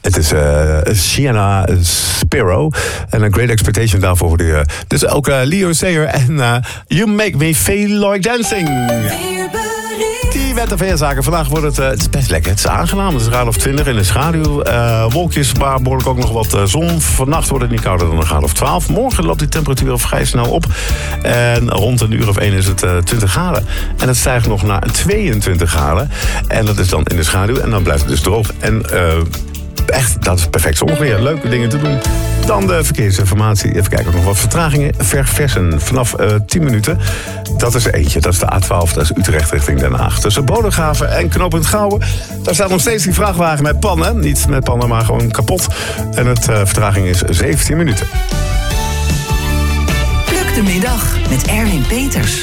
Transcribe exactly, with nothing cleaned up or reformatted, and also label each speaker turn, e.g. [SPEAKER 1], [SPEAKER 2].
[SPEAKER 1] Het is uh, Sienna Sparrow. En een Great Expectation daarvoor hoorde je. Dus ook uh, Leo Sayer en uh, You Make Me Feel Like Dancing. Die wet en verzaken. Vandaag wordt het, uh, het is best lekker. Het is aangenaam. Het is een graad of twintig in de schaduw. Uh, wolkjes, maar behoorlijk ook nog wat uh, zon. Vannacht wordt het niet kouder dan een graad of twaalf. Morgen loopt die temperatuur vrij snel op. En rond een uur of één is het uh, twintig graden. En het stijgt nog naar tweeëntwintig graden. En dat is dan in de schaduw. En dan blijft het dus droog. En uh, echt, dat is perfect zonweer. Leuke dingen te doen. Dan de verkeersinformatie. Even kijken, nog wat vertragingen. Verversen vanaf uh, tien minuten. Dat is er eentje. Dat is de A twaalf. Dat is Utrecht richting Den Haag. Tussen Bodegraven en Knooppunt Gouwen. Daar staat nog steeds die vrachtwagen met pannen. Niet met pannen, maar gewoon kapot. En het uh, vertraging is zeventien minuten.
[SPEAKER 2] Pluk de middag met Erwin Peters.